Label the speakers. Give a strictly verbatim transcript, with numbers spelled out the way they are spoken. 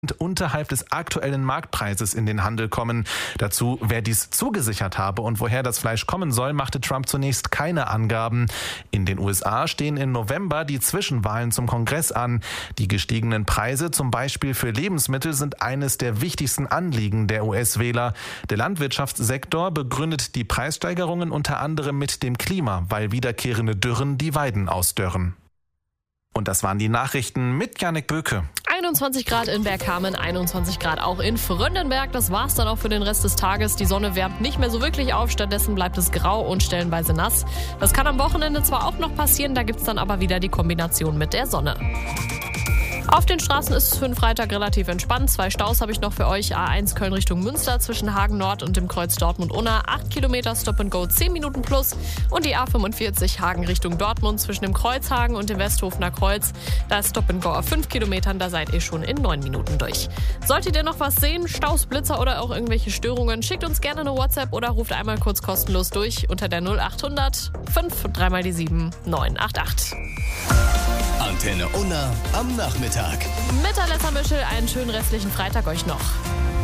Speaker 1: unterhalb des aktuellen Marktpreises in den Handel kommen. Dazu, wer dies zugesichert habe und woher das Fleisch kommen soll, machte Trump zunächst keine Angaben. In den U S A stehen im November die Zwischenwahlen zum Kongress an. Die gestiegenen Preise, zum Beispiel für Lebensmittel, sind eines der wichtigsten Anliegen der U S-Wähler. Der Landwirtschaftssektor begründet die Preissteigerungen unter anderem mit dem Klima, weil wiederkehrende Dürren die Weiden ausdörren. Und das waren die Nachrichten mit Janik Böke.
Speaker 2: einundzwanzig Grad in Bergkamen, einundzwanzig Grad auch in Fröndenberg. Das war's dann auch für den Rest des Tages. Die Sonne wärmt nicht mehr so wirklich auf, stattdessen bleibt es grau und stellenweise nass. Das kann am Wochenende zwar auch noch passieren, da gibt's dann aber wieder die Kombination mit der Sonne. Auf den Straßen ist es für den Freitag relativ entspannt. Zwei Staus habe ich noch für euch. A eins Köln Richtung Münster zwischen Hagen Nord und dem Kreuz Dortmund-Unna. acht Kilometer Stop and Go, zehn Minuten plus. Und die A fünfundvierzig Hagen Richtung Dortmund zwischen dem Kreuzhagen und dem Westhofener Kreuz. Da ist Stop and Go auf fünf Kilometern, da seid ihr schon in neun Minuten durch. Solltet ihr noch was sehen, Staus, Blitzer oder auch irgendwelche Störungen, schickt uns gerne eine WhatsApp oder ruft einmal kurz kostenlos durch unter der null achthundert fünf dreimal die sieben neun acht acht.
Speaker 3: Antenne Unna am Nachmittag.
Speaker 2: Mit Alessa Mischel einen schönen restlichen Freitag euch noch.